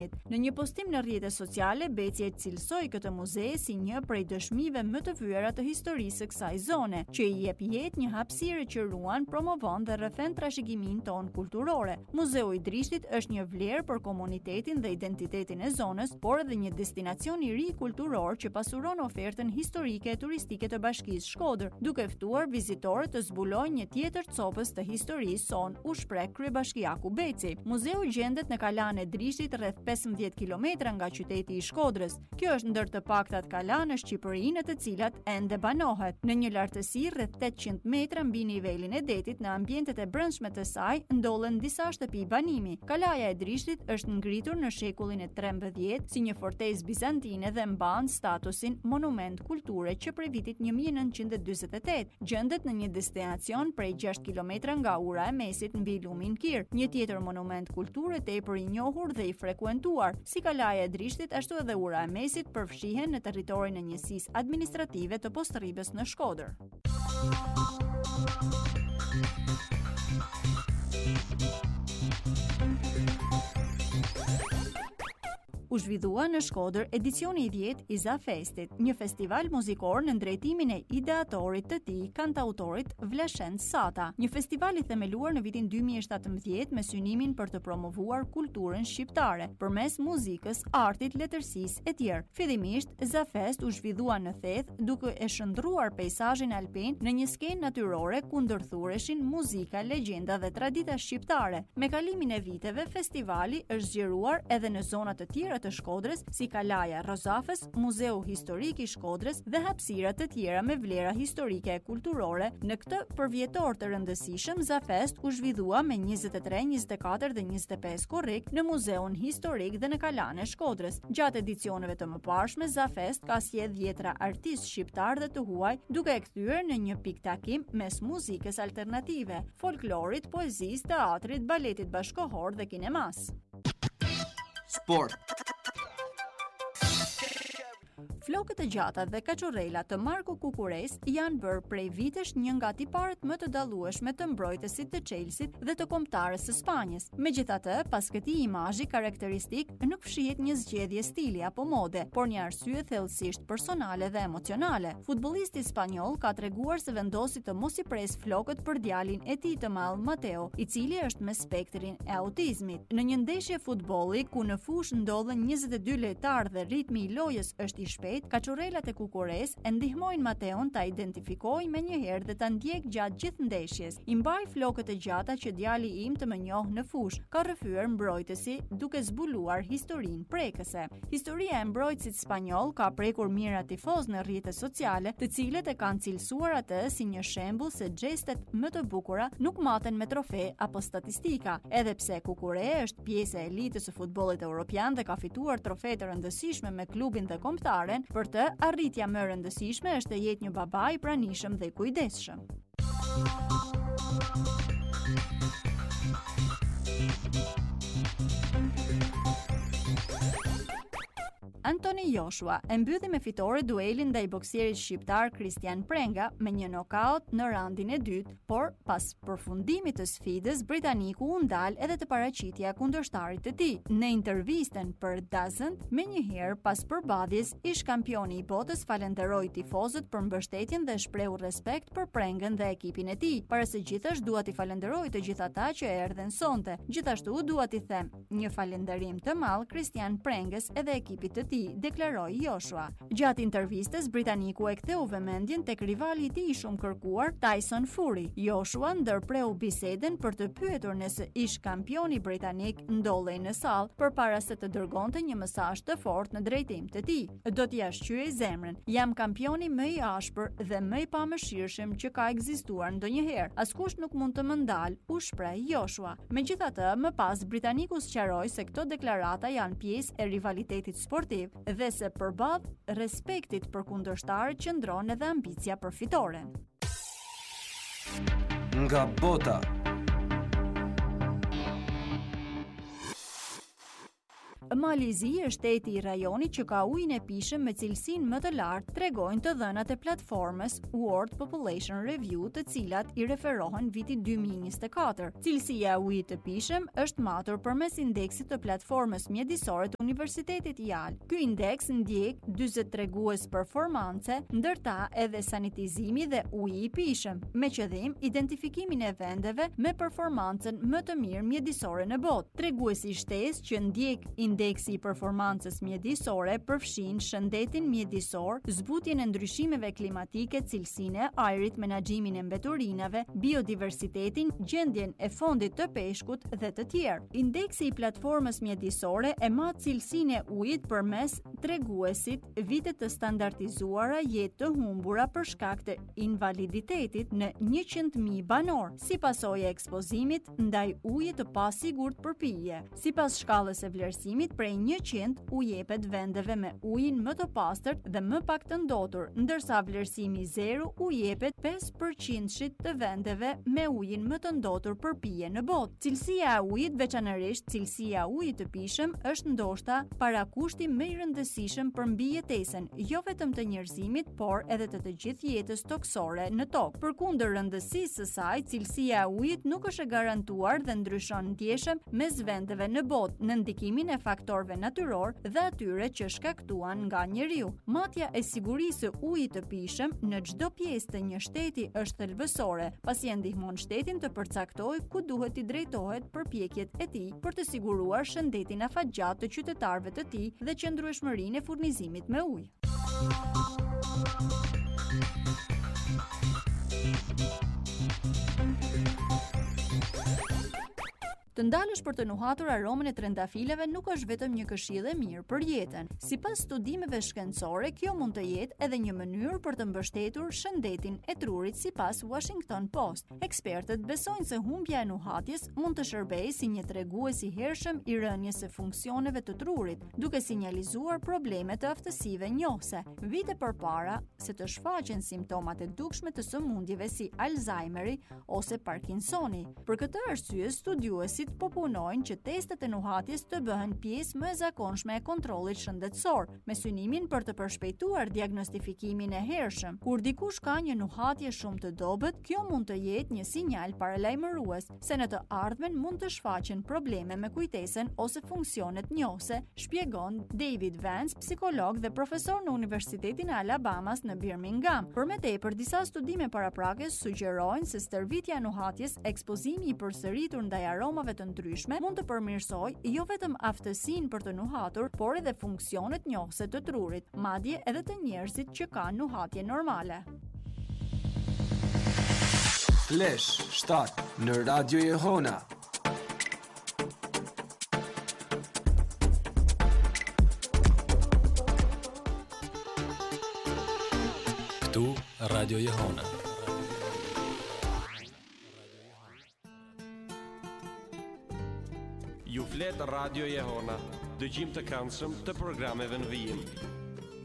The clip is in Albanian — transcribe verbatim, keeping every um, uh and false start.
Islamit. Në një postim në rrjetet sociale, Beci e cilësoi këtë muze si një prej dëshmive më të fyera të historisë së kësaj zone, që i jep jetë një hapësirë që ruan, promovon dhe rrëfen trashëgimin ton kulturore. Muzeu i Drishtit është një vlerë për komunitetin dhe identitetin e zonës, por edhe një destinacion i ri kulturor që pasuron ofertën historike e turistike të Bashkisë Shkodër, duke ftuar vizitorët të zbulojnë një tjetër copës të historisë son, u shpreh kryebashkiaku Beci. Muzeu gjendet në kalan e Drishtit rreth pesëmbëdhjetë kilometra nga qyteti i Shkodrës. Kjo është ndër të paktat kala në Shqipëri në të cilat ende banohet. Në një lartësi rreth tetëqind metra mbi nivelin e detit, në ambientet e brendshme të saj ndollen disa shtëpi banimi. Kalaja e Drishtit është ngritur në shekullin e trembëdhjetë si një fortezë bizantine dhe mban statusin monument kulture që prej vitit një mijë e nëntëqind e dyzet e tetë gjendet në një destinacion prej gjashtë kilometra nga ura e mesit mbi lumin Kir, një tjetër monument kulture tepër i njohur dhe i frekuentuar. Si Kalaja e Drishtit, ashtu edhe ura e mesit përfshihen në territorin e njësisë administrative të Postribës në Shkodër. U zhvillua në Shkodër edicioni i dhjetë i Zafestit, një festival muzikor në drejtimin e ideatorit të tij, kantautorit Vleshend Sata. Një festival i themeluar në vitin dy mijë e shtatëmbëdhjetë me synimin për të promovuar kulturën shqiptare përmes muzikës, artit, letërsisë e tjerë. Fillimisht, Zafest u zhvillua në Theth, duke e shndruar peizazhin alpin në një skenë natyrore ku ndërthureshin muzika, legjenda dhe tradita shqiptare. Me kalimin e viteve, festivali është zgjeruar edhe në zona të tjera të Shkodrës, si Kalaja Rozafës, Muzeu Historik i Shkodrës dhe hapësira të tjera me vlera historike e kulturore. Në këtë përvjetor të rëndësishëm, Zafest u zhvillua me njëzet e tre, njëzet e katër dhe njëzet e pesë korrik në Muzeun Historik dhe në Kalan e Shkodrës. Gjatë edicioneve të mëparshme, Zafest ka sjellë dhjetra artistë shqiptar dhe të huaj, duke e kthyer në një pikë takim mes muzikës alternative, folklorit, poezisë, teatrit, baletit bashkohor dhe kinemas. Sport. Flokët e gjata dhe kaçurrela të Marko Kukure's janë bërë prej vitesh një nga tiparet më të dallueshme të mbrojtësit të Chelsea dhe të kombëtarës së Spanjës. Megjithatë, pas këtij imazhi karakteristik nuk fshihet një zgjedhje stili apo mode, por një arsye thellësisht personale dhe emocionale. Futbollisti spanjoll ka treguar se vendosi të mos i pres flokët për djalin e tij të madh Mateo, i cili është me spektrin e autizmit. Në një ndeshje futbolli ku në fushë ndodhen njëzet e dy lojtarë dhe ritmi i lojës është i shpejtë, kaçurrelat e Kukure's e ndihmojnë Mateon ta identifikojë menjëherë dhe ta ndjek gjatë gjithë ndeshjes. I mbaj flokët e gjata që djali im të më njoh në fushë, ka rrëfyer mbrojtësi duke zbuluar historinë prekëse. Historia e mbrojtësit spanjoll ka prekur mira tifoz në rrjetet sociale, të cilët e kanë cilësuar atë si një shembull se gjestet më të bukura nuk maten me trofe apo statistika. Edhe pse Kukure është pjesë e elitës së futbollit evropian dhe ka fituar trofe të rëndësishme me klubin dhe kombëtaren, për të arritja më e rëndësishme është të jetë një baba i pranishëm dhe i kujdesshëm. Antoni Joshua e mbylli me fitore duelin ndaj bokserit shqiptar Kristian Prenga me një nokaut në raundin e dytë, por pas përfundimit të sfidës britaniku u ndal edhe të paraqitja kundërshtarit të tij. Në intervistën për Dazn, menjëherë pas përballjes, ish kampioni i botës falenderoi tifozët për mbështetjen dhe shprehu respekt për Prengën dhe ekipin e tij. Para së gjithësh dua t'i falenderoj të gjithë ata që erdhen sonte. Gjithashtu dua t'i them një falënderim të madh Kristian Prengës edhe ekipit të tij, deklaroi Joshua. Gjatë intervistës, britaniku e ktheu vëmendjen tek rivali i tij shumë kërkuar, Tyson Fury. Joshua ndërpreu bisedën për të pyetur nëse ish kampioni britanik ndollej në sallë përpara se të dërgonte një mesazh të fortë në drejtim të tij. Do t'ia shqyej zemrën. Jam kampioni më i ashpër dhe më i pamëshirshëm që ka ekzistuar ndonjëherë. Askush nuk mund të më ndal, u shpreh Joshua. Megjithatë, më pas britaniku sqaroi se këto deklarata janë pjesë e rivalitetit sportiv dhe se përballë respektit për kundërshtarët qëndron edhe ambicia për fitoren. Nga bota. Malizi është shteti i rajonit që ka ujin e pishëm me cilësinë më të lartë, tregojnë të dhënat e platformës World Population Review, të cilat i referohen vitit dy mijë e njëzet e katër. Cilësia e ujit të pishëm është matur përmes indeksit të platformës mjedisore të Universitetit Yale. Ky indeks ndjek dyzet tregues performance, ndërta edhe sanitizimi dhe uji i pishëm, me qëllim identifikimin e vendeve me performancën më të mirë mjedisore në botë. Treguesi i shtesë që ndjek indeksi i performancës mjedisore përfshin shëndetin mjedisor, zbutjen e ndryshimeve klimatike, cilësinë e ajrit, menaxhimin e mbeturinave, biodiversitetin, gjendjen e fondit të peshkut dhe të tjerë. Indeksi i platformës mjedisore e mat cilësinë e ujit përmes treguesit vitet të standardizuara jetë të humbura për shkak të invaliditetit në njëqind mijë banor, si pasojë e ekspozimit ndaj ujit të pasigurt për pije. Sipas shkallës së vlerësimit, prej njëqind u jepet vendeve me ujin më të pastërt dhe më pak të ndotur, ndërsa vlerësimi zero u jepet pesë përqind të vendeve me ujin më të ndotur për pije në botë. Cilësia e ujit, veçanërisht cilësia e ujit të pishëm, është ndoshta parakushti më i rëndësishëm për mbijetesën jo vetëm të njerëzimit, por edhe të të gjithë jetës toksore në tokë. Përkundër rëndësisë së saj, cilësia e ujit nuk është e garantuar dhe ndryshon ndjeshëm mes vendeve në botë në ndikimin e faktorëve natyror dhe atyre që shkaktuan nga njeriu. Matja e sigurisë së ujit të pishëm në çdo pjesë të një shteti është thelbësore, pasi e ndihmon shtetin të përcaktojë ku duhet t'i drejtohet përpjekjet e tij për të siguruar shëndetin afatgjatë të qytetarëve të tij dhe qëndrueshmërinë e furnizimit me ujë. Të ndalësh për të nuhatur aromën e trëndafileve nuk është vetëm një këshillë e mirë për jetën. Sipas studimeve shkencore, kjo mund të jetë edhe një mënyrë për të mbështetur shëndetin e trurit, sipas Washington Post. Ekspertët besojnë se humbja e nuhatjes mund të shërbejë si një tregues i hershëm i rënies së funksioneve të trurit, duke sinjalizuar probleme të aftësive njohëse. Vite përpara se të shfaqen simptomat e dukshme të sëmundjeve si Alzheimeri ose Parkinsoni. Për këtë arsye, studiuesit po punojnë që testet e nuhatjes të bëhen pjesë më e zakonshme e kontrollit shëndetësor, me synimin për të përshpejtuar diagnostifikimin e hershëm. Kur dikush ka një nuhatje shumë të dobët, kjo mund të jetë një sinjal paralajmërues se në të ardhmen mund të shfaqen probleme me kujtesën ose funksionet njohëse, shpjegon David Vance, psikolog dhe profesor në Universitetin e Alabamas në Birmingham. Për më tepër, disa studime paraprakës sugjerojnë se stërvitja e nuhatjes, ekspozimi i përsëritur ndaj aromave të ndryshme mund të përmirësojë jo vetëm aftësinë për të nuhatur, por edhe funksionet njohëse të trurit, madje edhe të njerëzit që kanë nuhatje normale. Flash shtat në Radio Jehona. Këtu Radio Jehona. Ju flet Radio Jehona, dëgjim të këndshëm të programeve në vijim.